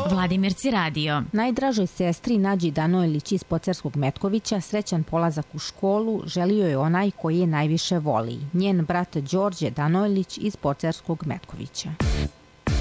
Vladimirci radio. Najdražoj sestri Nađi Danojlić iz Pocerskog Metkovića srećan polazak u školu želio je onaj koji je najviše voli, njen brat Đorđe Danojlić iz Pocerskog Metkovića.